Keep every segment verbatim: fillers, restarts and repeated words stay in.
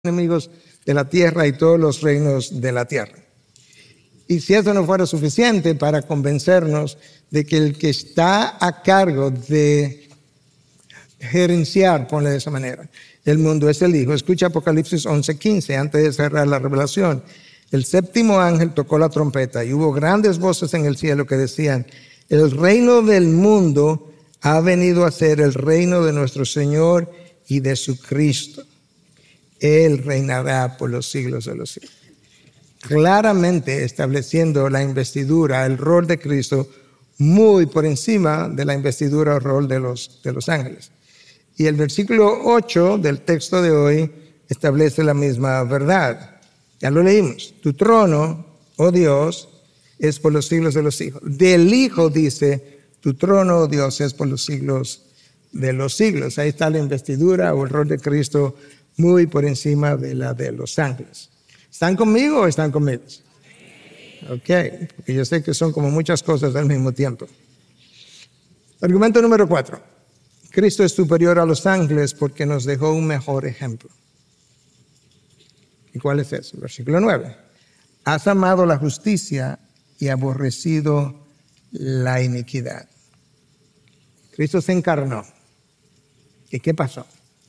enemigos de la tierra y todos los reinos de la tierra. Y si eso no fuera suficiente para convencernos de que el que está a cargo de gerenciar, ponle de esa manera, el mundo es el Hijo. Escucha Apocalipsis once quince, antes de cerrar la revelación. El séptimo ángel tocó la trompeta y hubo grandes voces en el cielo que decían: el reino del mundo ha venido a ser el reino de nuestro Señor y de su Cristo. Él reinará por los siglos de los siglos. Claramente estableciendo la investidura, el rol de Cristo, muy por encima de la investidura o rol de los, de los ángeles. Y el versículo ocho del texto de hoy establece la misma verdad. Ya lo leímos. Tu trono, oh Dios, es por los siglos de los siglos. Del Hijo dice: tu trono, oh Dios, es por los siglos de los siglos. Ahí está la investidura o el rol de Cristo muy por encima de la de los ángeles. ¿Están conmigo o están conmigo? Ok, porque yo sé que son como muchas cosas al mismo tiempo. Argumento número cuatro. Cristo es superior a los ángeles porque nos dejó un mejor ejemplo. ¿Y cuál es eso? Versículo nueve. Has amado la justicia y aborrecido la iniquidad. Cristo se encarnó. ¿Y qué pasó?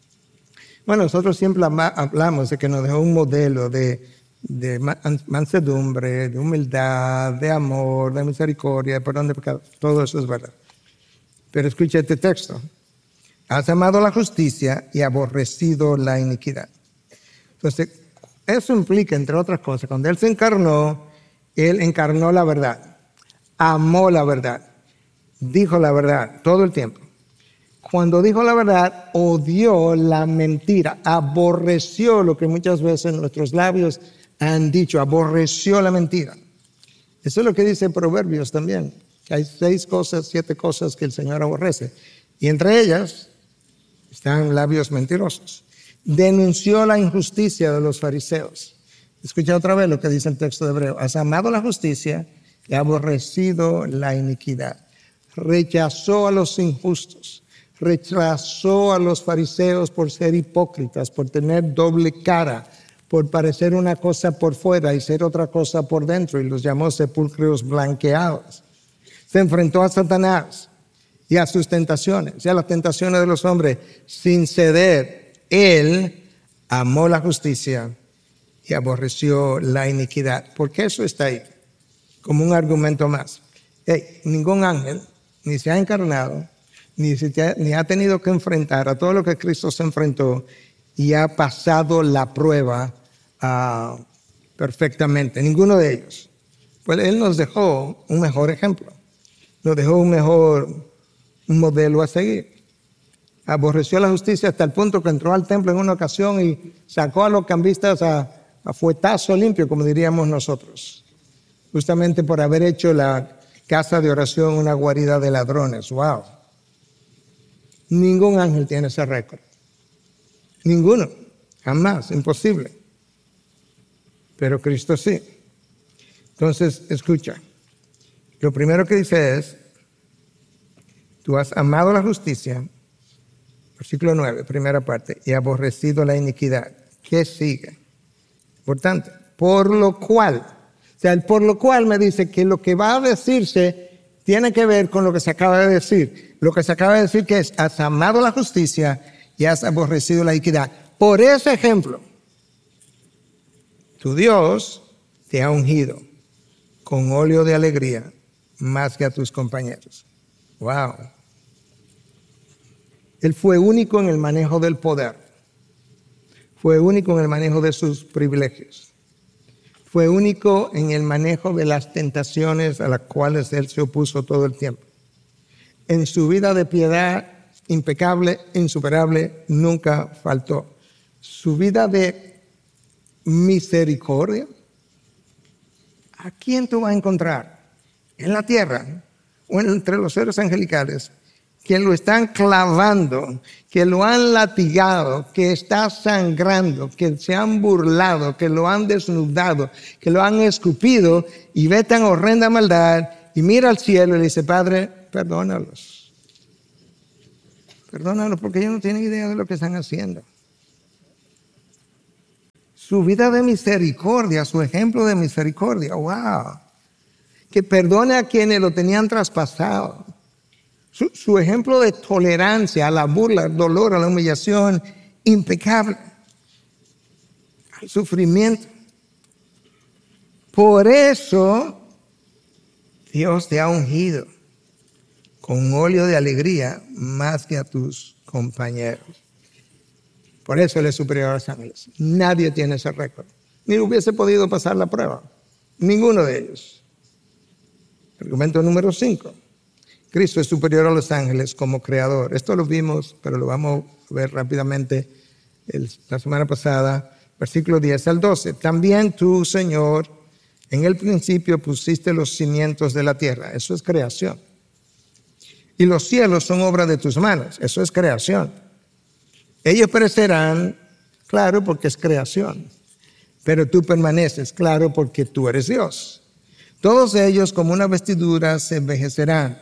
Bueno, nosotros siempre hablamos de que nos dejó un modelo de, de mansedumbre, de humildad, de amor, de misericordia, de perdón de pecados. Todo eso es verdad. Pero escucha este texto. Has amado la justicia y aborrecido la iniquidad. Entonces, eso implica, entre otras cosas, cuando Él se encarnó, Él encarnó la verdad, amó la verdad, dijo la verdad todo el tiempo. Cuando dijo la verdad, odió la mentira, aborreció lo que muchas veces nuestros labios han dicho, aborreció la mentira. Eso es lo que dice Proverbios también, que hay seis cosas, siete cosas que el Señor aborrece. Y entre ellas están labios mentirosos. Denunció la injusticia de los fariseos. Escucha otra vez lo que dice el texto de Hebreo. Has amado la justicia y aborrecido la iniquidad. Rechazó a los injustos. Rechazó a los fariseos por ser hipócritas, por tener doble cara, por parecer una cosa por fuera y ser otra cosa por dentro, y los llamó sepulcros blanqueados. Se enfrentó a Satanás y a sus tentaciones, y a las tentaciones de los hombres, sin ceder. Él amó la justicia y aborreció la iniquidad. Porque eso está ahí, como un argumento más. Hey, ningún ángel ni se ha encarnado, Ni, ha, ni ha tenido que enfrentar a todo lo que Cristo se enfrentó y ha pasado la prueba uh, perfectamente. Ninguno de ellos. Pues Él nos dejó un mejor ejemplo. Nos dejó un mejor un modelo a seguir. Aborreció la justicia hasta el punto que entró al templo en una ocasión y sacó a los cambistas a, a fuetazo limpio, como diríamos nosotros. Justamente por haber hecho la casa de oración una guarida de ladrones. ¡Wow! Ningún ángel tiene ese récord. Ninguno. Jamás. Imposible. Pero Cristo sí. Entonces, escucha. Lo primero que dice es: tú has amado la justicia, versículo nueve, primera parte, y aborrecido la iniquidad. ¿Qué sigue? Importante. Por lo cual. O sea, el por lo cual me dice que lo que va a decirse tiene que ver con lo que se acaba de decir. Lo que se acaba de decir que es: has amado la justicia y has aborrecido la iniquidad. Por ese ejemplo, tu Dios te ha ungido con óleo de alegría más que a tus compañeros. Wow. Él fue único en el manejo del poder. Fue único en el manejo de sus privilegios. Fue único en el manejo de las tentaciones a las cuales Él se opuso todo el tiempo. En su vida de piedad impecable, insuperable, nunca faltó. Su vida de misericordia, ¿a quién tú vas a encontrar? En la tierra o entre los seres angelicales, que lo están clavando, que lo han latigado, que está sangrando, que se han burlado, que lo han desnudado, que lo han escupido, y ve tan horrenda maldad y mira al cielo y le dice: Padre, perdónalos. Perdónalos porque ellos no tienen idea de lo que están haciendo. Su vida de misericordia, su ejemplo de misericordia. ¡Wow! Que perdone a quienes lo tenían traspasado. Su, su ejemplo de tolerancia a la burla, al dolor, a la humillación, impecable. Al sufrimiento. Por eso Dios te ha ungido con óleo de alegría más que a tus compañeros. Por eso Él es superior a los ángeles. Nadie tiene ese récord. Ni hubiese podido pasar la prueba. Ninguno de ellos. Argumento número cinco. Cristo es superior a los ángeles como creador. Esto lo vimos, pero lo vamos a ver rápidamente el, la semana pasada. Versículo diez al doce. También tú, Señor, en el principio pusiste los cimientos de la tierra. Eso es creación. Y los cielos son obra de tus manos. Eso es creación. Ellos perecerán, claro, porque es creación. Pero tú permaneces, claro, porque tú eres Dios. Todos ellos como una vestidura se envejecerán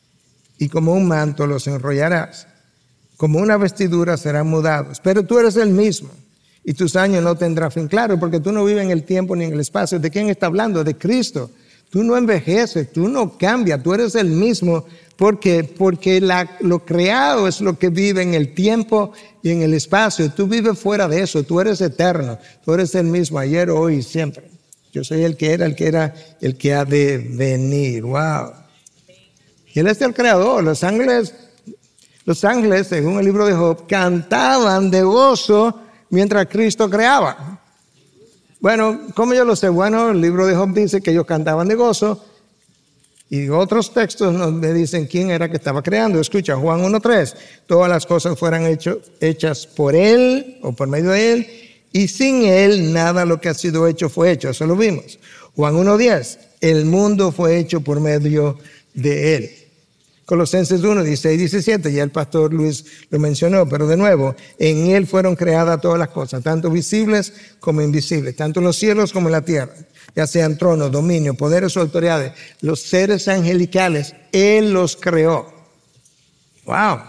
y como un manto los enrollarás. Como una vestidura serán mudados. Pero tú eres el mismo y tus años no tendrán fin. Claro, porque tú no vives en el tiempo ni en el espacio. ¿De quién está hablando? De Cristo. Tú no envejeces, tú no cambias, tú eres el mismo. ¿Por qué? Porque la, lo creado es lo que vive en el tiempo y en el espacio. Tú vives fuera de eso, tú eres eterno. Tú eres el mismo ayer, hoy y siempre. Yo soy el que era, el que era, el que ha de venir. Wow. Y Él es el creador. Los ángeles, los ángeles, según el libro de Job, cantaban de gozo mientras Cristo creaba. Bueno, ¿cómo yo lo sé? Bueno, el libro de Job dice que ellos cantaban de gozo. Y otros textos nos me dicen quién era que estaba creando. Escucha, Juan uno tres. Todas las cosas fueran hecho, hechas por Él o por medio de Él. Y sin Él nada lo que ha sido hecho fue hecho. Eso lo vimos. Juan uno diez. El mundo fue hecho por medio de Él. Colosenses uno dieciséis diecisiete. Ya el pastor Luis lo mencionó. Pero de nuevo, en Él fueron creadas todas las cosas. Tanto visibles como invisibles. Tanto en los cielos como en la tierra. Ya sean tronos, dominio, poderes o autoridades, los seres angelicales, Él los creó. ¡Wow!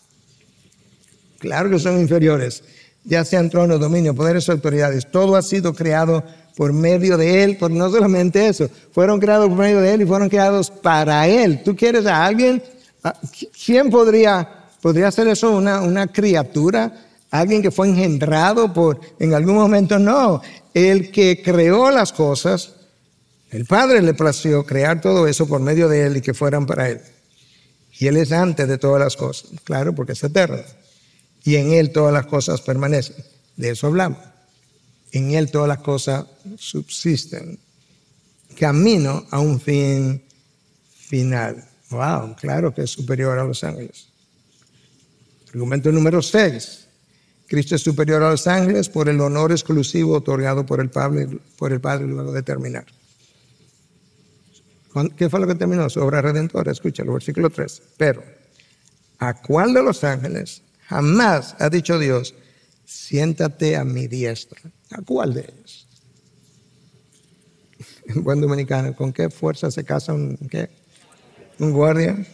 Claro que son inferiores. Ya sean tronos, dominio, poderes o autoridades. Todo ha sido creado por medio de Él, pero no solamente eso. Fueron creados por medio de Él y fueron creados para Él. ¿Tú quieres a alguien? ¿Quién podría, podría hacer eso? ¿Una, una criatura? ¿Alguien que fue engendrado por, en algún momento? No. El que creó las cosas, el Padre le plació crear todo eso por medio de Él y que fueran para Él. Y Él es antes de todas las cosas, claro, porque es eterno. Y en Él todas las cosas permanecen. De eso hablamos. En Él todas las cosas subsisten. Camino a un fin final. Wow, claro que es superior a los ángeles. Argumento número seis. Cristo es superior a los ángeles por el honor exclusivo otorgado por el Padre, por el Padre luego de terminar. ¿Qué fue lo que terminó? Su obra redentora. Escúchalo, versículo tres. Pero, ¿a cuál de los ángeles jamás ha dicho Dios, siéntate a mi diestra? ¿A cuál de ellos? En buen dominicano, ¿con qué fuerza se casa un, ¿qué? un guardia?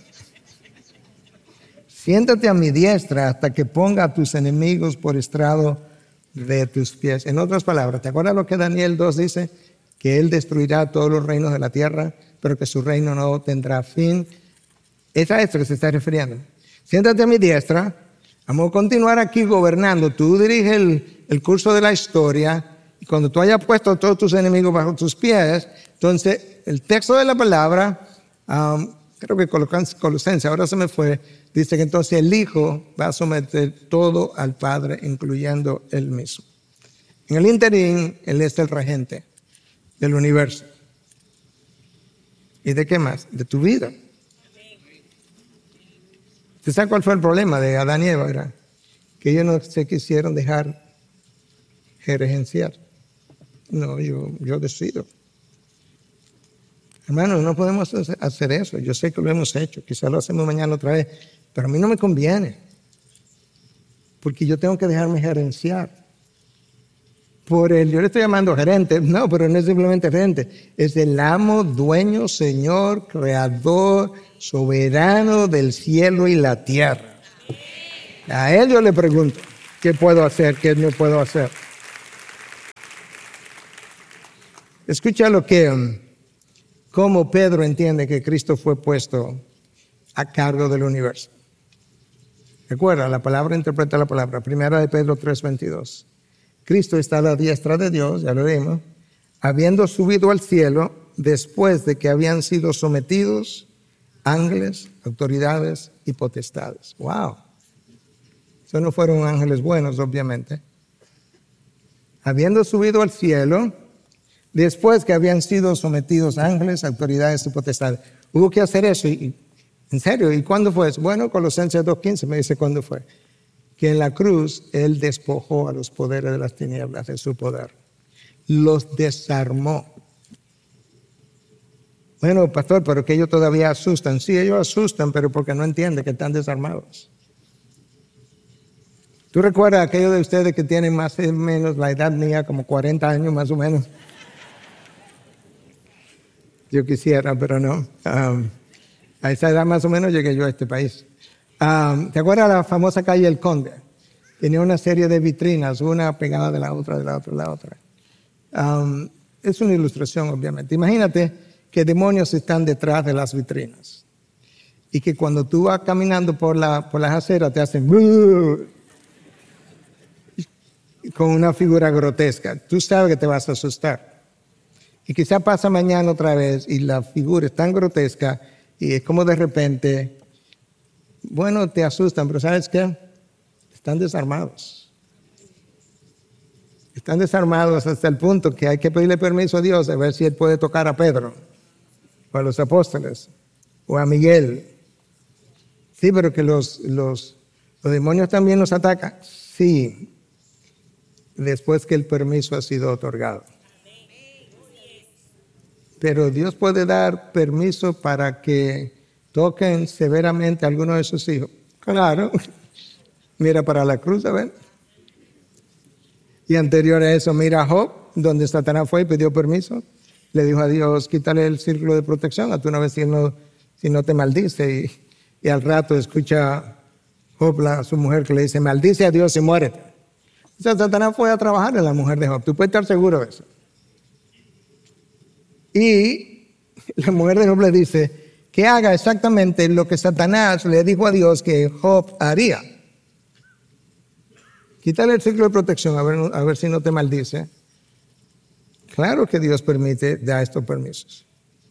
Siéntate a mi diestra hasta que ponga a tus enemigos por estrado de tus pies. En otras palabras, ¿te acuerdas lo que Daniel dos dice? Que Él destruirá todos los reinos de la tierra, pero que su reino no tendrá fin. Es a esto que se está refiriendo. Siéntate a mi diestra, vamos a continuar aquí gobernando. Tú diriges el, el curso de la historia y cuando tú hayas puesto a todos tus enemigos bajo tus pies, entonces el texto de la palabra, um, creo que Colosenses, ahora se me fue, dice que entonces el Hijo va a someter todo al Padre, incluyendo Él mismo. En el interín, Él es el regente del universo. ¿Y de qué más? De tu vida. ¿Usted sabe cuál fue el problema de Adán y Eva? Era que ellos no se quisieron dejar gerenciar. No, yo, yo decido. Hermanos, no podemos hacer eso. Yo sé que lo hemos hecho. Quizás lo hacemos mañana otra vez. Pero a mí no me conviene. Porque yo tengo que dejarme gerenciar. Por él. Yo le estoy llamando gerente. No, pero no es simplemente gerente. Es el amo, dueño, señor, creador, soberano del cielo y la tierra. A él yo le pregunto, ¿qué puedo hacer? ¿Qué no puedo hacer? Escucha lo que, um, cómo Pedro entiende que Cristo fue puesto a cargo del universo. Recuerda, la palabra interpreta la palabra. Primera de Pedro tres veintidós. Cristo está a la diestra de Dios, ya lo vimos, habiendo subido al cielo después de que habían sido sometidos ángeles, autoridades y potestades. Wow. Eso no fueron ángeles buenos, obviamente. Habiendo subido al cielo, después que habían sido sometidos ángeles, autoridades y potestades. Hubo que hacer eso. Y, ¿en serio? ¿Y cuándo fue eso? Bueno, Colosenses dos quince me dice cuándo fue. Que en la cruz Él despojó a los poderes de las tinieblas de su poder. Los desarmó. Bueno, pastor, pero que ellos todavía asustan. Sí, ellos asustan, pero porque no entienden que están desarmados. ¿Tú recuerdas aquellos de ustedes que tienen más o menos la edad mía, como cuarenta años más o menos? Yo quisiera, pero no. Um, a esa edad más o menos llegué yo a este país. Um, ¿Te acuerdas la famosa calle El Conde? Tenía una serie de vitrinas, una pegada de la otra, de la otra, de la otra. Um, es una ilustración, obviamente. Imagínate que demonios están detrás de las vitrinas. Y que cuando tú vas caminando por, la, por las aceras te hacen ¡buh! Con una figura grotesca. Tú sabes que te vas a asustar. Y quizá pasa mañana otra vez y la figura es tan grotesca y es como de repente, bueno, te asustan, pero ¿sabes qué? Están desarmados. Están desarmados hasta el punto que hay que pedirle permiso a Dios a ver si Él puede tocar a Pedro o a los apóstoles o a Miguel. Sí, pero que los, los, los demonios también nos atacan. Sí, después que el permiso ha sido otorgado. Pero Dios puede dar permiso para que toquen severamente a alguno de sus hijos. Claro. Mira para la cruz, a ver. Y anterior a eso, mira a Job, donde Satanás fue y pidió permiso. Le dijo a Dios, quítale el círculo de protección a tu una vez si no, si no te maldice. Y, y al rato escucha Job a su mujer que le dice, maldice a Dios y muérete. O sea, Satanás fue a trabajar en la mujer de Job. Tú puedes estar seguro de eso. Y la mujer de Job le dice que haga exactamente lo que Satanás le dijo a Dios que Job haría. Quítale el ciclo de protección a ver, a ver si no te maldice. Claro que Dios permite, da estos permisos.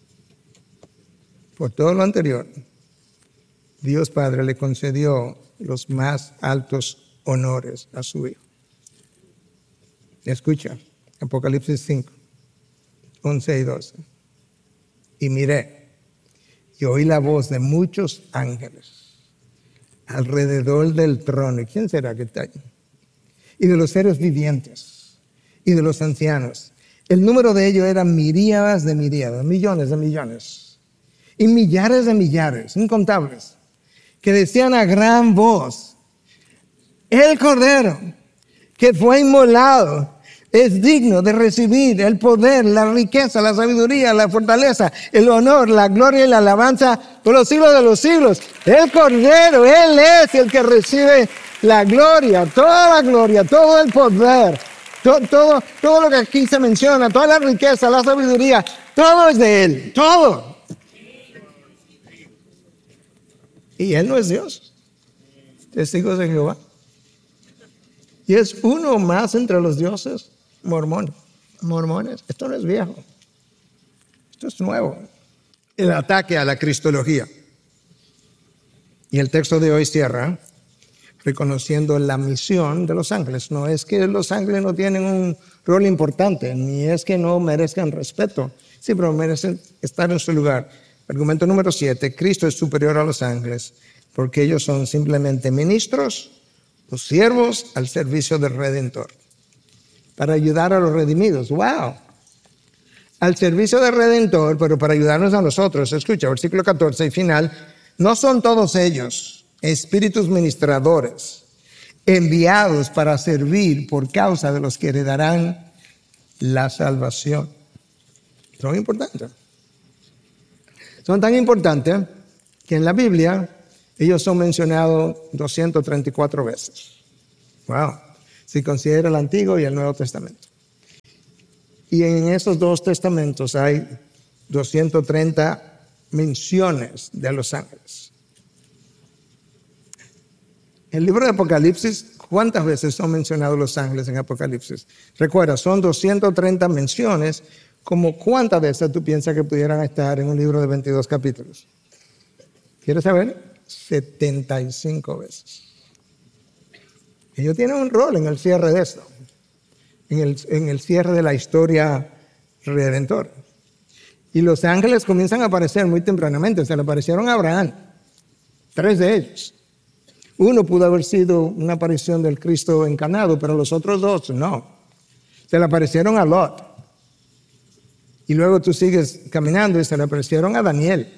Por todo lo anterior, Dios Padre le concedió los más altos honores a su Hijo. Escucha, Apocalipsis cinco, once y doce. Y miré, y oí la voz de muchos ángeles alrededor del trono. ¿Y quién será que está ahí? Y de los seres vivientes, y de los ancianos. El número de ellos era miríadas de miríadas, millones de millones, y millares de millares, incontables, que decían a gran voz, el Cordero que fue inmolado es digno de recibir el poder, la riqueza, la sabiduría, la fortaleza, el honor, la gloria y la alabanza por los siglos de los siglos. El Cordero, Él es el que recibe la gloria, toda la gloria, todo el poder, todo, todo, todo lo que aquí se menciona, toda la riqueza, la sabiduría, todo es de Él, todo. Y Él no es Dios, testigos de Jehová. Y es uno más entre los dioses mormones. mormones. Esto no es viejo, esto es nuevo. El ataque a la cristología. Y el texto de hoy cierra reconociendo la misión de los ángeles. No es que los ángeles no tienen un rol importante, ni es que no merezcan respeto. Sí, pero merecen estar en su lugar. Argumento número siete, Cristo es superior a los ángeles porque ellos son simplemente ministros o siervos al servicio del Redentor para ayudar a los redimidos. ¡Wow! Al servicio del Redentor, pero para ayudarnos a nosotros. Escucha, versículo catorce y final. No son todos ellos espíritus ministradores enviados para servir por causa de los que heredarán la salvación. Son importantes. Son tan importantes que en la Biblia ellos son mencionados doscientas treinta y cuatro veces. Wow. Si considera el Antiguo y el Nuevo Testamento. Y en esos dos testamentos hay doscientas treinta menciones de los ángeles. El libro de Apocalipsis, ¿cuántas veces son mencionados los ángeles en Apocalipsis? Recuerda, son doscientas treinta menciones. ¿Como cuántas veces tú piensas que pudieran estar en un libro de veintidós capítulos? ¿Quieres saber? setenta y cinco veces. Ellos tienen un rol en el cierre de esto, en el, en el cierre de la historia redentora. Y los ángeles comienzan a aparecer muy tempranamente. Se le aparecieron a Abraham, tres de ellos. Uno pudo haber sido una aparición del Cristo encarnado, pero los otros dos no. Se le aparecieron a Lot. Y luego tú sigues caminando y se le aparecieron a Daniel.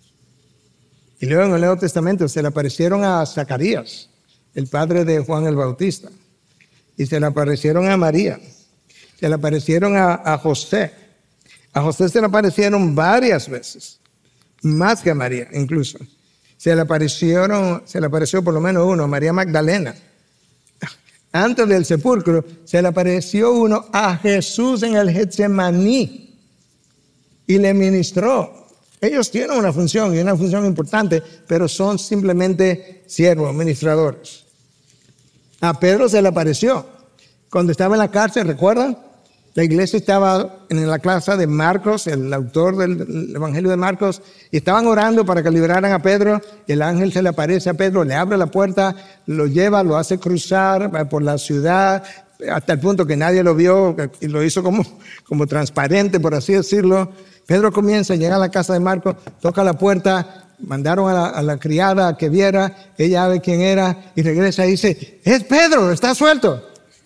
Y luego en el Nuevo Testamento se le aparecieron a Zacarías, el padre de Juan el Bautista. Y se le aparecieron a María. Se le aparecieron a, a José. A José se le aparecieron varias veces, más que a María incluso. Se le aparecieron, se le apareció por lo menos uno, a María Magdalena. Antes del sepulcro se le apareció uno a Jesús en el Getsemaní y le ministró. Ellos tienen una función y una función importante, pero son simplemente siervos, ministradores. A Pedro se le apareció cuando estaba en la cárcel, ¿recuerdan? La iglesia estaba en la clase de Marcos, el autor del Evangelio de Marcos, y estaban orando para que liberaran a Pedro. Y el ángel se le aparece a Pedro, le abre la puerta, lo lleva, lo hace cruzar por la ciudad, hasta el punto que nadie lo vio, y lo hizo como, como transparente, por así decirlo. Pedro comienza, llega a la casa de Marcos, toca la puerta, mandaron a la, a la criada a que viera, ella ve quién era, y regresa y dice, es Pedro, está suelto.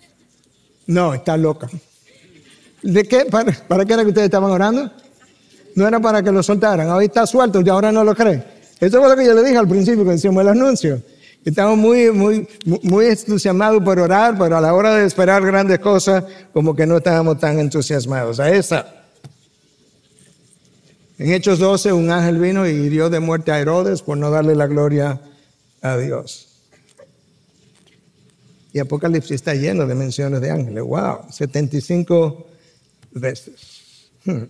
No, está loca. ¿De qué? ¿Para, ¿Para qué era que ustedes estaban orando? No era para que lo soltaran. Hoy está suelto y ahora no lo cree. Eso fue lo que yo le dije al principio cuando hicimos el anuncio. Estamos muy, muy, muy entusiasmados por orar, pero a la hora de esperar grandes cosas, como que no estábamos tan entusiasmados. A esa. En Hechos doce, un ángel vino y hirió de muerte a Herodes por no darle la gloria a Dios. Y Apocalipsis está lleno de menciones de ángeles. Wow, setenta y cinco veces. Hmm.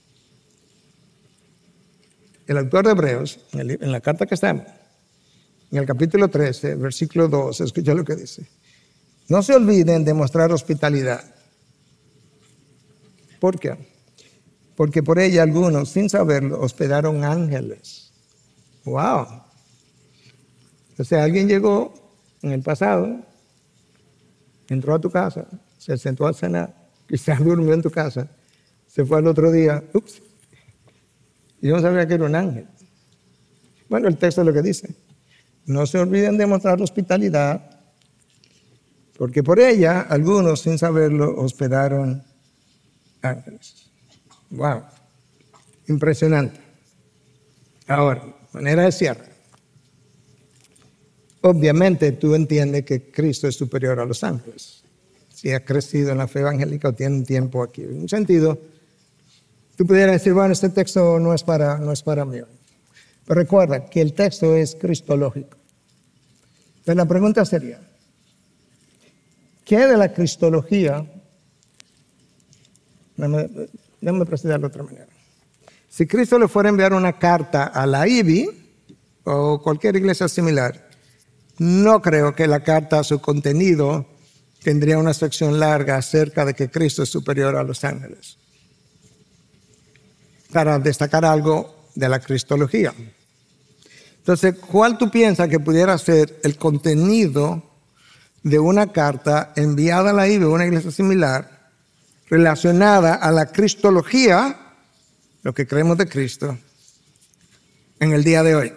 El autor de Hebreos, en, el, en la carta que estamos, en el capítulo trece, versículo dos, escucha lo que dice. No se olviden de mostrar hospitalidad. ¿Por qué? Porque por ella algunos, sin saberlo, hospedaron ángeles. Wow. O sea, alguien llegó en el pasado, entró a tu casa, se sentó a cenar, quizás durmió en tu casa, se fue al otro día, ups, y no sabía que era un ángel. Bueno, el texto es lo que dice. No se olviden de mostrar hospitalidad, porque por ella algunos, sin saberlo, hospedaron ángeles. Wow, impresionante. Ahora, manera de cierre. Obviamente tú entiendes que Cristo es superior a los ángeles. Si has crecido en la fe evangélica o tienes un tiempo aquí. En un sentido, tú pudieras decir, bueno, este texto no es para, no es para mí. Pero recuerda que el texto es cristológico. Entonces la pregunta sería, ¿qué de la cristología? Déjame, déjame proceder de otra manera. Si Cristo le fuera a enviar una carta a la I B I o cualquier iglesia similar, no creo que la carta, su contenido, tendría una sección larga acerca de que Cristo es superior a los ángeles, para destacar algo de la cristología. Entonces, ¿cuál tú piensas que pudiera ser el contenido de una carta enviada a la I B I o una iglesia similar relacionada a la cristología, lo que creemos de Cristo, en el día de hoy?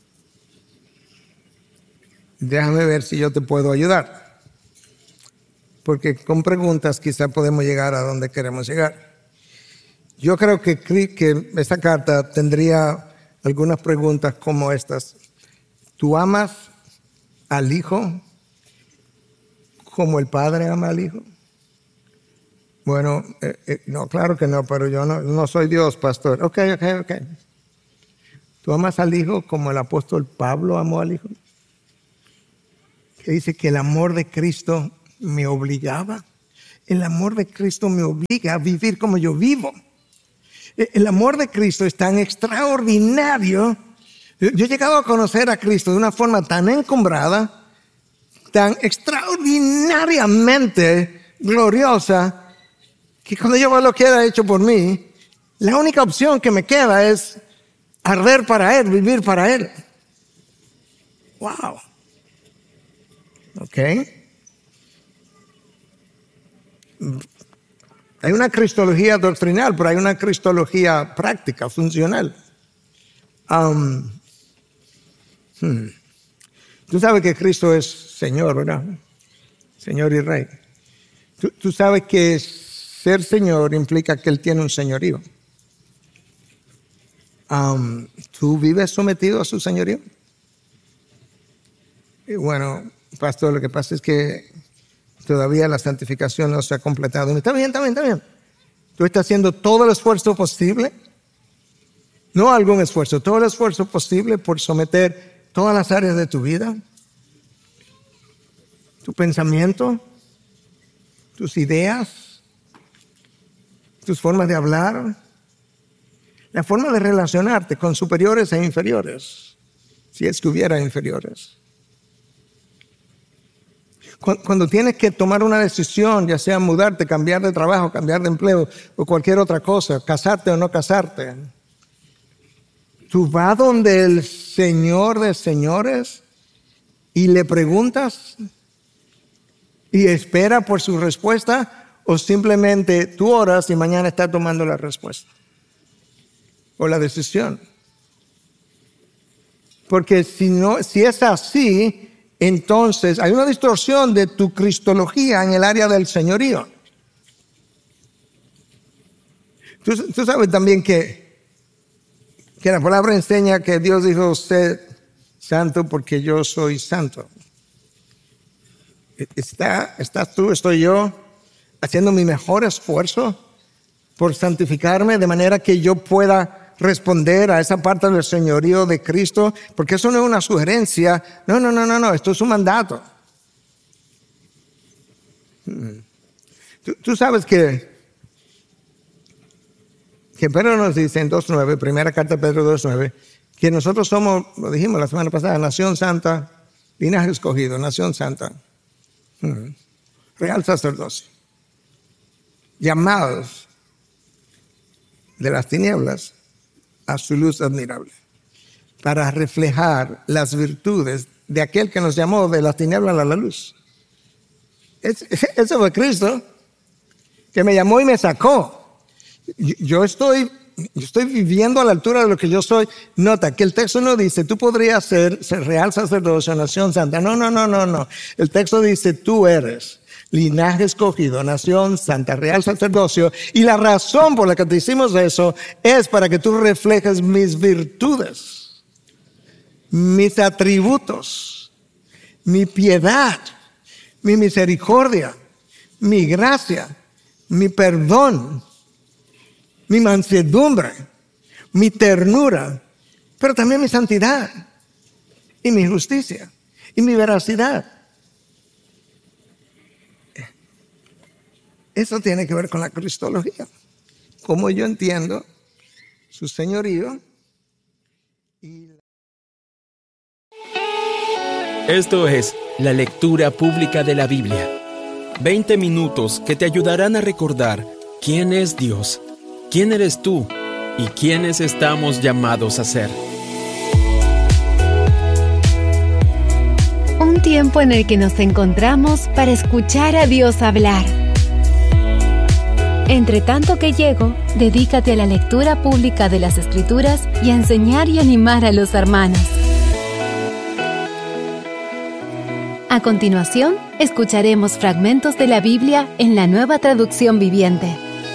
Déjame ver si yo te puedo ayudar, porque con preguntas quizá podemos llegar a donde queremos llegar. Yo creo que, que esta carta tendría algunas preguntas como estas. ¿Tú amas al Hijo como el Padre ama al Hijo? Bueno, eh, eh, no, claro que no, pero yo no, no soy Dios, pastor. Ok, ok, ok. ¿Tú amas al Hijo como el apóstol Pablo amó al Hijo? Que dice que el amor de Cristo me obligaba. El amor de Cristo me obliga a vivir como yo vivo. El amor de Cristo es tan extraordinario. Yo he llegado a conocer a Cristo de una forma tan encumbrada, tan extraordinariamente gloriosa, que cuando yo veo lo que Él ha hecho por mí, la única opción que me queda es arder para Él, vivir para Él. Wow. Ok. Hay una cristología doctrinal, pero hay una cristología práctica, funcional. Um, hmm. Tú sabes que Cristo es Señor, ¿verdad? Señor y Rey. Tú, tú sabes que ser Señor implica que Él tiene un señorío. Um, ¿Tú vives sometido a su señorío? Y bueno, pastor, lo que pasa es que todavía la santificación no se ha completado. Está bien, está bien, está bien. Tú estás haciendo todo el esfuerzo posible, no algún esfuerzo, todo el esfuerzo posible por someter todas las áreas de tu vida, tu pensamiento, tus ideas, tus formas de hablar, la forma de relacionarte con superiores e inferiores, si es que hubiera inferiores. Cuando tienes que tomar una decisión, ya sea mudarte, cambiar de trabajo, cambiar de empleo o cualquier otra cosa, casarte o no casarte, tú vas donde el Señor de señores y le preguntas y espera por su respuesta, o simplemente tú oras y mañana está tomando la respuesta o la decisión. Porque si no, si es así, entonces hay una distorsión de tu cristología en el área del señorío. Tú, tú sabes también que, que la palabra enseña que Dios dijo, sed santo porque yo soy santo. ¿Está, ¿Estás tú, estoy yo haciendo mi mejor esfuerzo por santificarme de manera que yo pueda responder a esa parte del señorío de Cristo? Porque eso no es una sugerencia. No, no, no, no, no. Esto es un mandato. Tú, tú sabes que, que Pedro nos dice en dos nueve, primera carta de Pedro dos nueve, que nosotros somos, lo dijimos la semana pasada, nación santa, linaje escogido, nación santa, real sacerdocio, llamados de las tinieblas a su luz admirable, para reflejar las virtudes de aquel que nos llamó de las tinieblas a la luz. Es, eso fue Cristo, que me llamó y me sacó. Yo, yo, estoy, yo estoy viviendo a la altura de lo que yo soy. Nota que el texto no dice, tú podrías ser, ser real sacerdocio, nación santa. No, no, no, no, no. El texto dice, tú eres linaje escogido, nación santa, real sacerdocio, y la razón por la que te hicimos eso es para que tú reflejes mis virtudes, mis atributos, mi piedad, mi misericordia, mi gracia, mi perdón, mi mansedumbre, mi ternura, pero también mi santidad y mi justicia y mi veracidad. Eso tiene que ver con la cristología. Como yo entiendo su señorío. Y... Esto es la lectura pública de la Biblia. veinte minutos que te ayudarán a recordar quién es Dios, quién eres tú y quiénes estamos llamados a ser. Un tiempo en el que nos encontramos para escuchar a Dios hablar. Entre tanto que llego, dedícate a la lectura pública de las Escrituras y a enseñar y animar a los hermanos. A continuación, escucharemos fragmentos de la Biblia en la Nueva Traducción Viviente.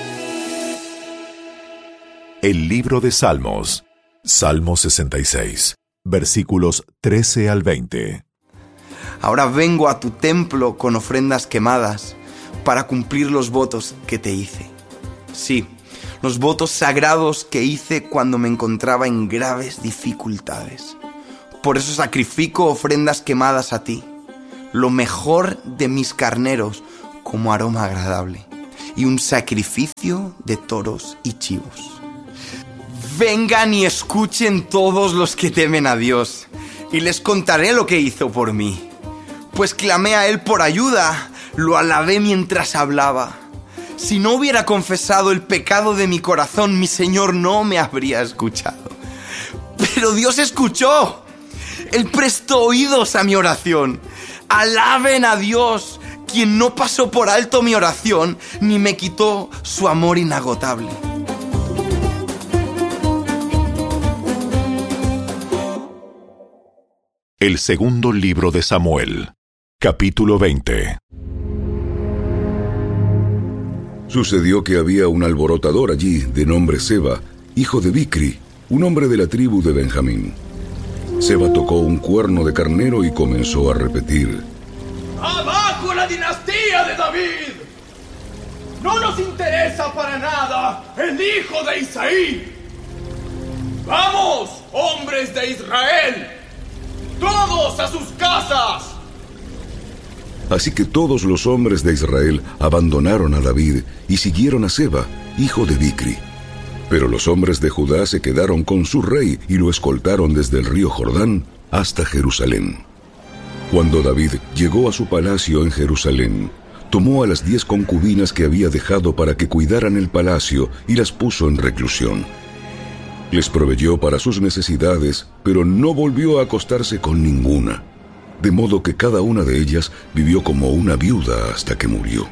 El libro de Salmos, Salmo sesenta y seis, versículos trece al veinte. Ahora vengo a tu templo con ofrendas quemadas, para cumplir los votos que te hice. Sí, los votos sagrados que hice cuando me encontraba en graves dificultades. Por eso sacrifico ofrendas quemadas a ti, lo mejor de mis carneros, como aroma agradable y un sacrificio de toros y chivos. Vengan y escuchen todos los que temen a Dios, y les contaré lo que hizo por mí. Pues clamé a Él por ayuda, lo alabé mientras hablaba. Si no hubiera confesado el pecado de mi corazón, mi Señor no me habría escuchado. Pero Dios escuchó. Él prestó oídos a mi oración. Alaben a Dios, quien no pasó por alto mi oración, ni me quitó su amor inagotable. El segundo libro de Samuel, capítulo veinte. Sucedió que había un alborotador allí, de nombre Seba, hijo de Bicri, un hombre de la tribu de Benjamín. Seba tocó un cuerno de carnero y comenzó a repetir: ¡Abajo la dinastía de David! ¡No nos interesa para nada el hijo de Isaí! ¡Vamos, hombres de Israel! ¡Todos a sus casas! Así que todos los hombres de Israel abandonaron a David y siguieron a Seba, hijo de Bicri. Pero los hombres de Judá se quedaron con su rey y lo escoltaron desde el río Jordán hasta Jerusalén. Cuando David llegó a su palacio en Jerusalén, tomó a las diez concubinas que había dejado para que cuidaran el palacio y las puso en reclusión. Les proveyó para sus necesidades, pero no volvió a acostarse con ninguna, de modo que cada una de ellas vivió como una viuda hasta que murió.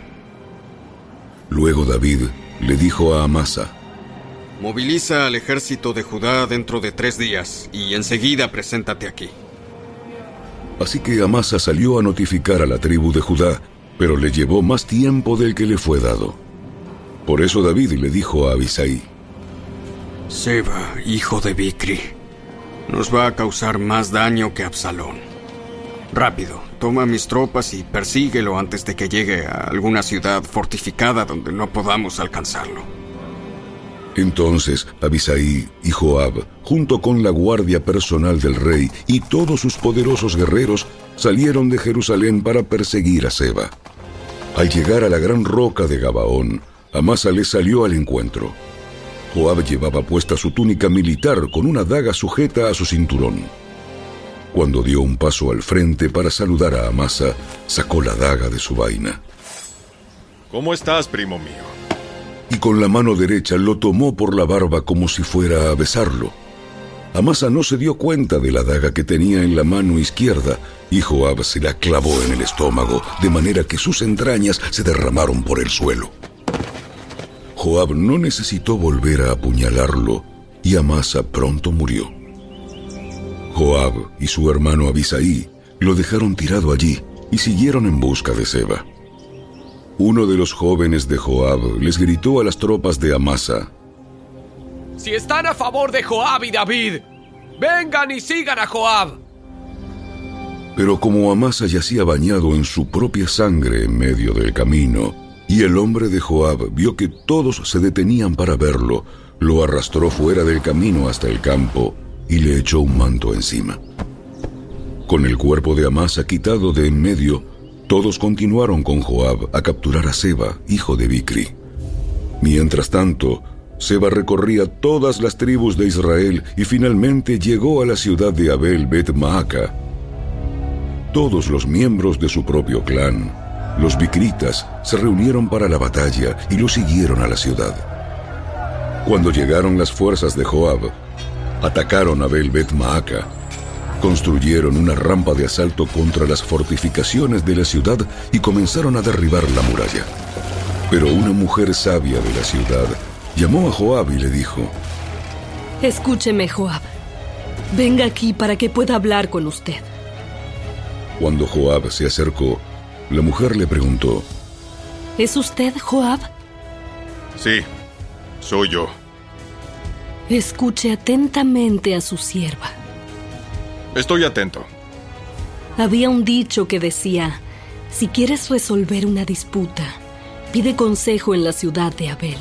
Luego David le dijo a Amasa: Moviliza al ejército de Judá dentro de tres días y enseguida preséntate aquí. Así que Amasa salió a notificar a la tribu de Judá, pero le llevó más tiempo del que le fue dado. Por eso David le dijo a Abisai: Seba, hijo de Bicri, nos va a causar más daño que Absalón. Rápido, toma mis tropas y persíguelo antes de que llegue a alguna ciudad fortificada donde no podamos alcanzarlo. Entonces Abisai y Joab, junto con la guardia personal del rey y todos sus poderosos guerreros, salieron de Jerusalén para perseguir a Seba. Al llegar a la gran roca de Gabaón, Amasa le salió al encuentro. Joab llevaba puesta su túnica militar con una daga sujeta a su cinturón. Cuando dio un paso al frente para saludar a Amasa, sacó la daga de su vaina. ¿Cómo estás, primo mío? Y con la mano derecha lo tomó por la barba como si fuera a besarlo. Amasa no se dio cuenta de la daga que tenía en la mano izquierda, y Joab se la clavó en el estómago, de manera que sus entrañas se derramaron por el suelo. Joab no necesitó volver a apuñalarlo, y Amasa pronto murió. Joab y su hermano Abisai lo dejaron tirado allí y siguieron en busca de Seba. Uno de los jóvenes de Joab les gritó a las tropas de Amasa: Si están a favor de Joab y David, vengan y sigan a Joab. Pero como Amasa yacía bañado en su propia sangre en medio del camino, y el hombre de Joab vio que todos se detenían para verlo, lo arrastró fuera del camino hasta el campo y le echó un manto encima. Con el cuerpo de Amasa quitado de en medio, todos continuaron con Joab a capturar a Seba, hijo de Bicri. Mientras tanto, Seba recorría todas las tribus de Israel y finalmente llegó a la ciudad de Abel Bet Maaca. Todos los miembros de su propio clan, los bicritas, se reunieron para la batalla y lo siguieron a la ciudad. Cuando llegaron las fuerzas de Joab, atacaron a Abel Bet Maaca. Construyeron una rampa de asalto contra las fortificaciones de la ciudad y comenzaron a derribar la muralla. Pero una mujer sabia de la ciudad llamó a Joab y le dijo: Escúcheme, Joab. Venga aquí para que pueda hablar con usted. Cuando Joab se acercó, la mujer le preguntó: ¿Es usted Joab? Sí, soy yo. Escuche atentamente a su sierva. Estoy atento. Había un dicho que decía: si quieres resolver una disputa, pide consejo en la ciudad de Abel.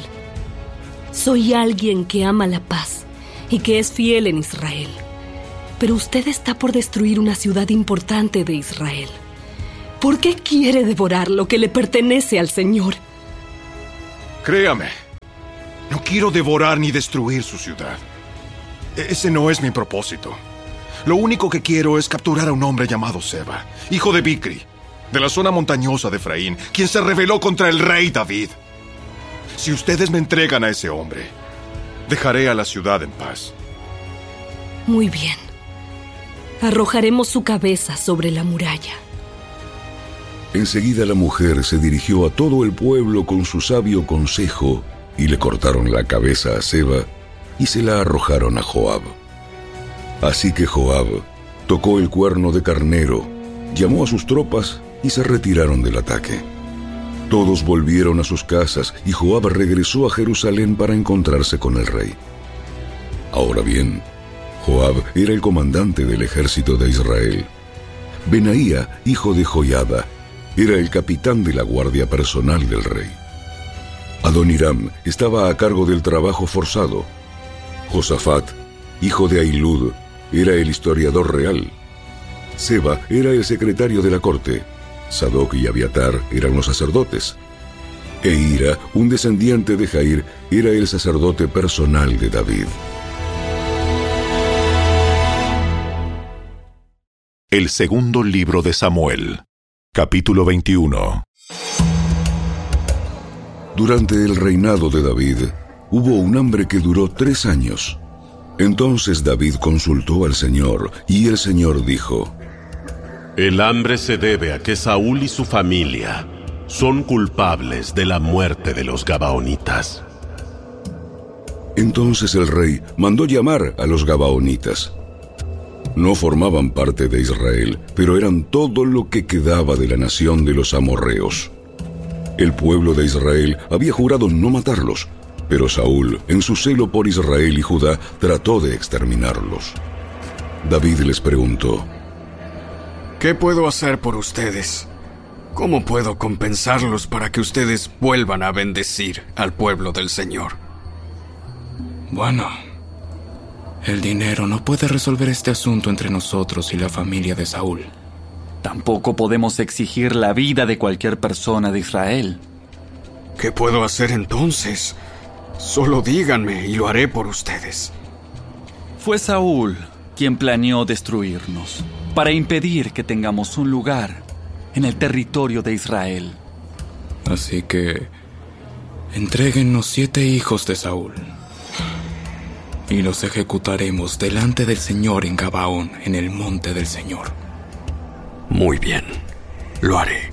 Soy alguien que ama la paz y que es fiel en Israel. Pero usted está por destruir una ciudad importante de Israel. ¿Por qué quiere devorar lo que le pertenece al Señor? Créame, no quiero devorar ni destruir su ciudad. Ese no es mi propósito. Lo único que quiero es capturar a un hombre llamado Seba, hijo de Bicri, de la zona montañosa de Efraín, quien se rebeló contra el rey David. Si ustedes me entregan a ese hombre, dejaré a la ciudad en paz. Muy bien. Arrojaremos su cabeza sobre la muralla. Enseguida la mujer se dirigió a todo el pueblo con su sabio consejo y le cortaron la cabeza a Seba y se la arrojaron a Joab. Así que Joab tocó el cuerno de carnero, llamó a sus tropas y se retiraron del ataque. Todos volvieron a sus casas y Joab regresó a Jerusalén para encontrarse con el rey. Ahora bien, Joab era el comandante del ejército de Israel. Benaía, hijo de Joiada, era el capitán de la guardia personal del rey. Adoniram estaba a cargo del trabajo forzado. Josafat, hijo de Ahilud, era el historiador real. Seba era el secretario de la corte. Sadoc y Abiatar eran los sacerdotes. E Ira, un descendiente de Jair, era el sacerdote personal de David. El segundo libro de Samuel, capítulo veintiuno. Durante el reinado de David, hubo un hambre que duró tres años. Entonces David consultó al Señor, y el Señor dijo: El hambre se debe a que Saúl y su familia son culpables de la muerte de los gabaonitas. Entonces el rey mandó llamar a los gabaonitas. No formaban parte de Israel, pero eran todo lo que quedaba de la nación de los amorreos. El pueblo de Israel había jurado no matarlos, pero Saúl, en su celo por Israel y Judá, trató de exterminarlos. David les preguntó: ¿Qué puedo hacer por ustedes? ¿Cómo puedo compensarlos para que ustedes vuelvan a bendecir al pueblo del Señor? Bueno, el dinero no puede resolver este asunto entre nosotros y la familia de Saúl. Tampoco podemos exigir la vida de cualquier persona de Israel. ¿Qué puedo hacer entonces? Solo díganme y lo haré por ustedes. Fue Saúl quien planeó destruirnos para impedir que tengamos un lugar en el territorio de Israel. Así que entréguennos siete hijos de Saúl y los ejecutaremos delante del Señor en Gabaón, en el monte del Señor. Muy bien, lo haré.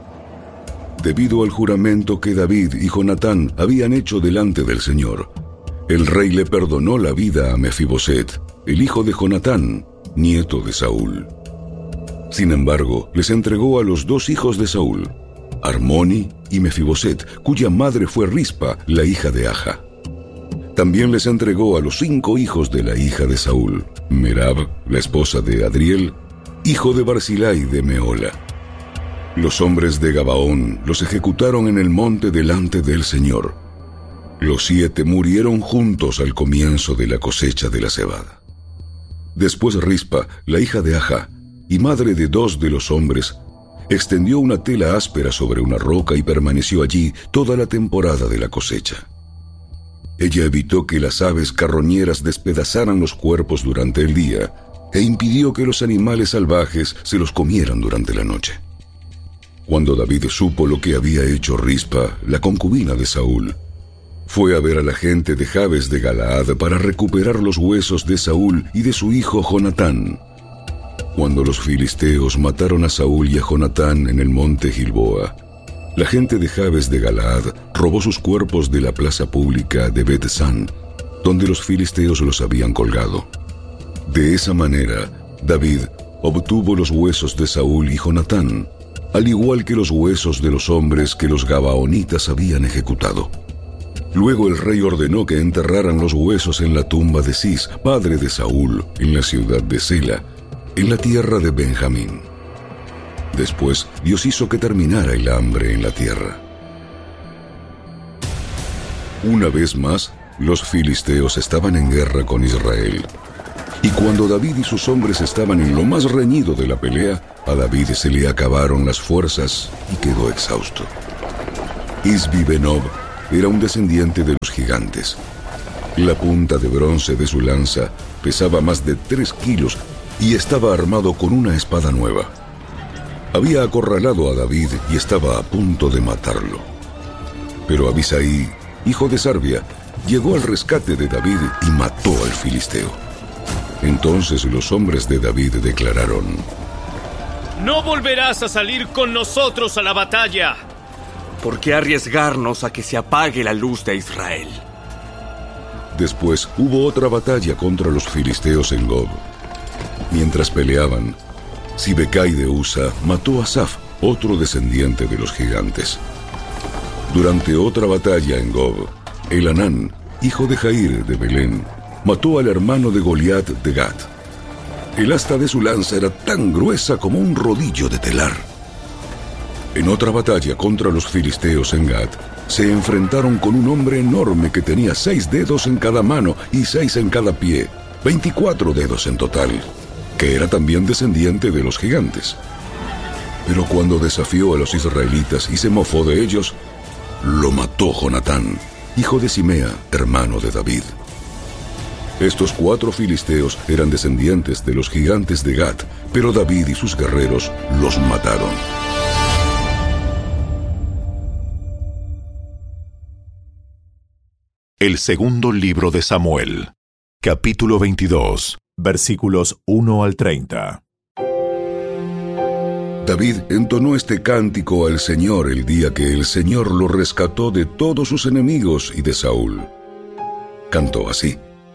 Debido al juramento que David y Jonatán habían hecho delante del Señor, el rey le perdonó la vida a Mefiboset, el hijo de Jonatán, nieto de Saúl. Sin embargo, les entregó a los dos hijos de Saúl, Armoni y Mefiboset, cuya madre fue Rispa, la hija de Aja. También les entregó a los cinco hijos de la hija de Saúl, Merab, la esposa de Adriel, hijo de Barzilai de Meola. Los hombres de Gabaón los ejecutaron en el monte delante del Señor. Los siete murieron juntos al comienzo de la cosecha de la cebada. Después Rispa, la hija de Aja, y madre de dos de los hombres, extendió una tela áspera sobre una roca y permaneció allí toda la temporada de la cosecha. Ella evitó que las aves carroñeras despedazaran los cuerpos durante el día e impidió que los animales salvajes se los comieran durante la noche. Cuando David supo lo que había hecho Rispa, la concubina de Saúl, fue a ver a la gente de Jabes de Galaad para recuperar los huesos de Saúl y de su hijo Jonatán. Cuando los filisteos mataron a Saúl y a Jonatán en el monte Gilboa, la gente de Jabes de Galaad robó sus cuerpos de la plaza pública de Bet-San, donde los filisteos los habían colgado. De esa manera, David obtuvo los huesos de Saúl y Jonatán, al igual que los huesos de los hombres que los gabaonitas habían ejecutado. Luego el rey ordenó que enterraran los huesos en la tumba de Cis, padre de Saúl, en la ciudad de Sela, en la tierra de Benjamín. Después, Dios hizo que terminara el hambre en la tierra. Una vez más, los filisteos estaban en guerra con Israel. Y cuando David y sus hombres estaban en lo más reñido de la pelea, a David se le acabaron las fuerzas y quedó exhausto. Isbi-Benob era un descendiente de los gigantes. La punta de bronce de su lanza pesaba más de tres kilos y estaba armado con una espada nueva. Había acorralado a David y estaba a punto de matarlo. Pero Abisai, hijo de Sarbia, llegó al rescate de David y mató al filisteo. Entonces los hombres de David declararon: «No volverás a salir con nosotros a la batalla. ¿Por qué arriesgarnos a que se apague la luz de Israel?» Después hubo otra batalla contra los filisteos en Gob. Mientras peleaban, Sibecai de Usa mató a Saf, otro descendiente de los gigantes. Durante otra batalla en Gob, Elanán, hijo de Jair de Belén, mató al hermano de Goliat de Gat. El asta de su lanza era tan gruesa como un rodillo de telar. En otra batalla contra los filisteos en Gat, se enfrentaron con un hombre enorme que tenía seis dedos en cada mano y seis en cada pie, veinticuatro dedos en total, que era también descendiente de los gigantes. Pero cuando desafió a los israelitas y se mofó de ellos, lo mató Jonatán, hijo de Simea, hermano de David. Estos cuatro filisteos eran descendientes de los gigantes de Gat, pero David y sus guerreros los mataron. El segundo libro de Samuel, capítulo veintidós, versículos uno al treinta. David entonó este cántico al Señor el día que el Señor lo rescató de todos sus enemigos y de Saúl. Cantó así: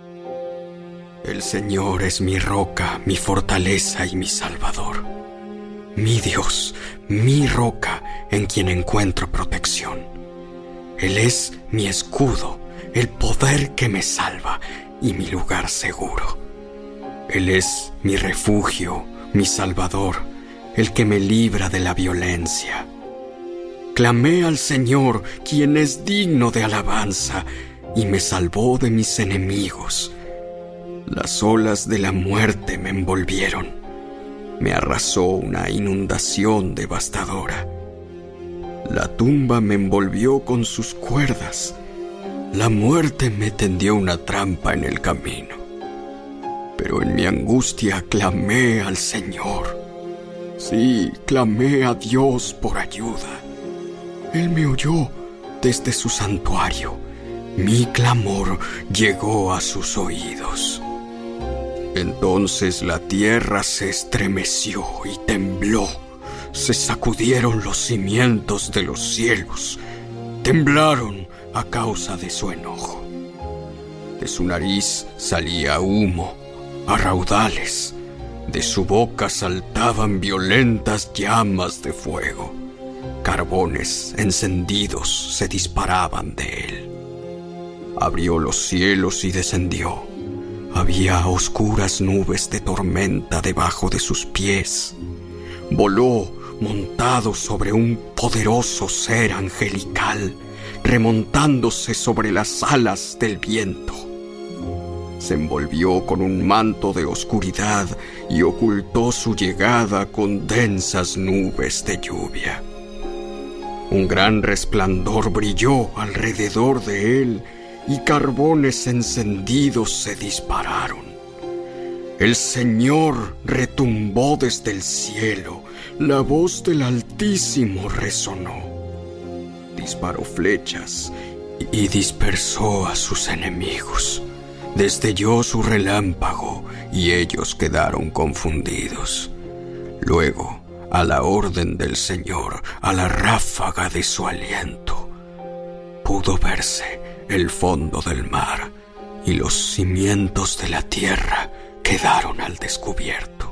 El Señor es mi roca, mi fortaleza y mi salvador. Mi Dios, mi roca, en quien encuentro protección. Él es mi escudo, el poder que me salva y mi lugar seguro. Él es mi refugio, mi salvador, el que me libra de la violencia. Clamé al Señor, quien es digno de alabanza, y me salvó de mis enemigos. Las olas de la muerte me envolvieron. Me arrasó una inundación devastadora. La tumba me envolvió con sus cuerdas. La muerte me tendió una trampa en el camino. Pero en mi angustia clamé al Señor. Sí, clamé a Dios por ayuda. Él me oyó desde su santuario. Mi clamor llegó a sus oídos. Entonces la tierra se estremeció y tembló. Se sacudieron los cimientos de los cielos. Temblaron a causa de su enojo. De su nariz salía humo a raudales. De su boca saltaban violentas llamas de fuego. Carbones encendidos se disparaban de él. Abrió los cielos y descendió. Había oscuras nubes de tormenta debajo de sus pies. Voló montado sobre un poderoso ser angelical, remontándose sobre las alas del viento. Se envolvió con un manto de oscuridad y ocultó su llegada con densas nubes de lluvia. Un gran resplandor brilló alrededor de él y carbones encendidos se dispararon. El Señor retumbó desde el cielo, la voz del Altísimo resonó. Disparó flechas y dispersó a sus enemigos. Destelló su relámpago y ellos quedaron confundidos. Luego, a la orden del Señor, a la ráfaga de su aliento, pudo verse el fondo del mar y los cimientos de la tierra quedaron al descubierto.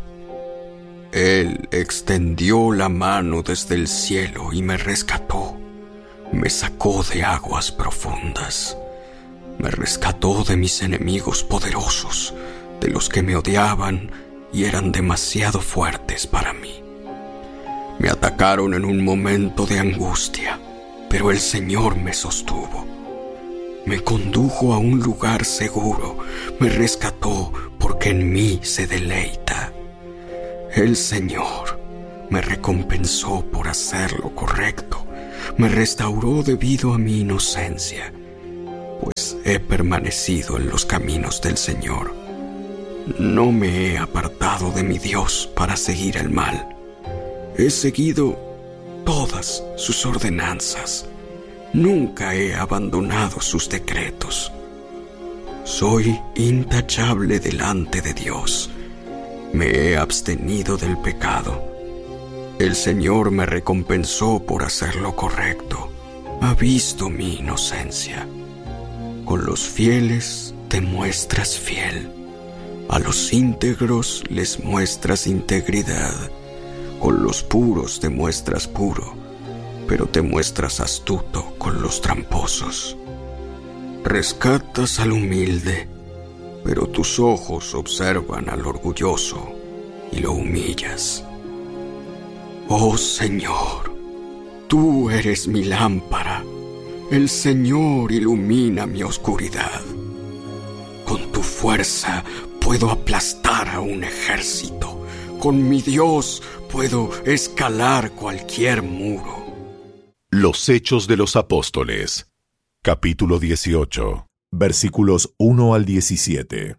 Él extendió la mano desde el cielo y me rescató. Me sacó de aguas profundas. Me rescató de mis enemigos poderosos, de los que me odiaban y eran demasiado fuertes para mí. Me atacaron en un momento de angustia, pero el Señor me sostuvo. Me condujo a un lugar seguro, me rescató porque porque en mí se deleita. El Señor me recompensó por hacer lo correcto, me restauró debido a mi inocencia, pues he permanecido en los caminos del Señor. No me he apartado de mi Dios para seguir el mal. He seguido todas sus ordenanzas. Nunca he abandonado sus decretos. Soy intachable delante de Dios. Me he abstenido del pecado. El Señor me recompensó por hacer lo correcto. Ha visto mi inocencia. Con los fieles te muestras fiel. A los íntegros les muestras integridad. Con los puros te muestras puro, pero te muestras astuto con los tramposos. Rescatas al humilde, pero tus ojos observan al orgulloso y lo humillas. Oh Señor, tú eres mi lámpara. El Señor ilumina mi oscuridad. Con tu fuerza puedo aplastar a un ejército. Con mi Dios puedo escalar cualquier muro. Los Hechos de los Apóstoles, capítulo dieciocho, versículos uno al diecisiete.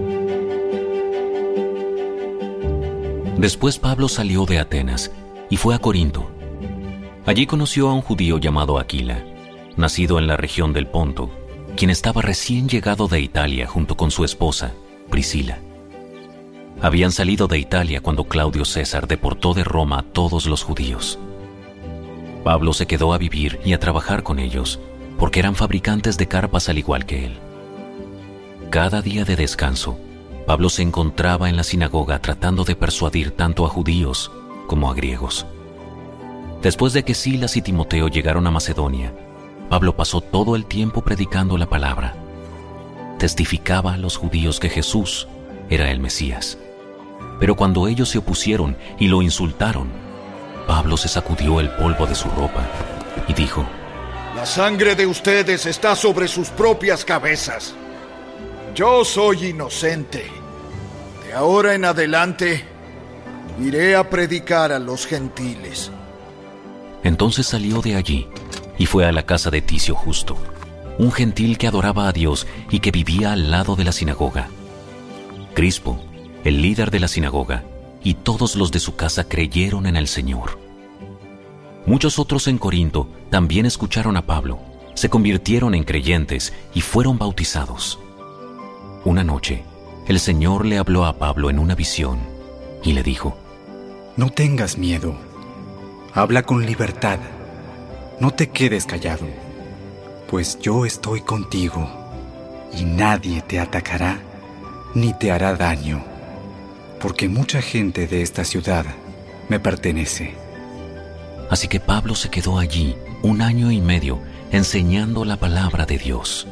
Después Pablo salió de Atenas y fue a Corinto. Allí conoció a un judío llamado Aquila, nacido en la región del Ponto, quien estaba recién llegado de Italia junto con su esposa, Priscila. Habían salido de Italia cuando Claudio César deportó de Roma a todos los judíos. Pablo se quedó a vivir y a trabajar con ellos, porque eran fabricantes de carpas al igual que él. Cada día de descanso, Pablo se encontraba en la sinagoga tratando de persuadir tanto a judíos como a griegos. Después de que Silas y Timoteo llegaron a Macedonia, Pablo pasó todo el tiempo predicando la palabra. Testificaba a los judíos que Jesús era el Mesías. Pero cuando ellos se opusieron y lo insultaron, Pablo se sacudió el polvo de su ropa y dijo: La sangre de ustedes está sobre sus propias cabezas. Yo soy inocente. De ahora en adelante, iré a predicar a los gentiles. Entonces salió de allí y fue a la casa de Ticio Justo, un gentil que adoraba a Dios y que vivía al lado de la sinagoga. Crispo, el líder de la sinagoga, y todos los de su casa creyeron en el Señor. Muchos otros en Corinto también escucharon a Pablo, se convirtieron en creyentes y fueron bautizados. Una noche, el Señor le habló a Pablo en una visión y le dijo: No tengas miedo, habla con libertad, no te quedes callado, pues yo estoy contigo y nadie te atacará ni te hará daño, porque mucha gente de esta ciudad me pertenece. Así que Pablo se quedó allí un año y medio enseñando la palabra de Dios.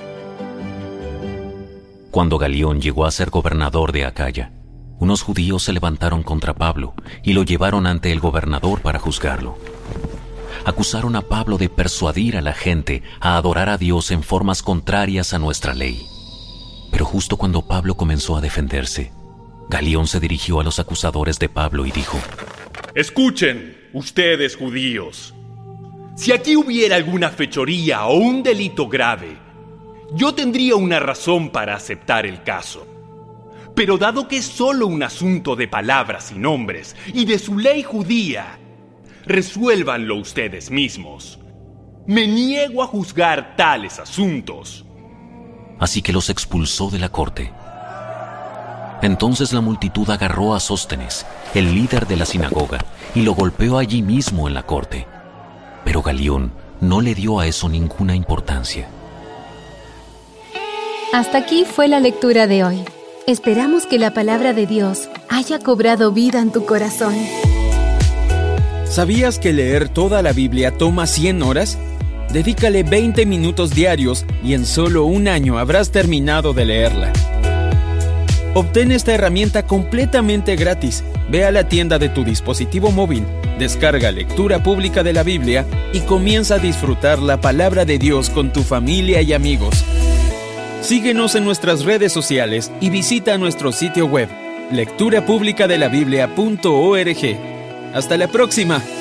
Cuando Galión llegó a ser gobernador de Acaya, unos judíos se levantaron contra Pablo y lo llevaron ante el gobernador para juzgarlo. Acusaron a Pablo de persuadir a la gente a adorar a Dios en formas contrarias a nuestra ley. Pero justo cuando Pablo comenzó a defenderse, Galión se dirigió a los acusadores de Pablo y dijo: Escuchen, ustedes judíos. Si aquí hubiera alguna fechoría o un delito grave, yo tendría una razón para aceptar el caso. Pero dado que es solo un asunto de palabras y nombres y de su ley judía, resuélvanlo ustedes mismos. Me niego a juzgar tales asuntos. Así que los expulsó de la corte. Entonces la multitud agarró a Sóstenes, el líder de la sinagoga, y lo golpeó allí mismo en la corte. Pero Galión no le dio a eso ninguna importancia. Hasta aquí fue la lectura de hoy. Esperamos que la palabra de Dios haya cobrado vida en tu corazón. ¿Sabías que leer toda la Biblia toma cien horas? Dedícale veinte minutos diarios y en solo un año habrás terminado de leerla. Obtén esta herramienta completamente gratis. Ve a la tienda de tu dispositivo móvil, descarga Lectura Pública de la Biblia y comienza a disfrutar la palabra de Dios con tu familia y amigos. Síguenos en nuestras redes sociales y visita nuestro sitio web, lectura pública de la biblia punto org. Hasta la próxima.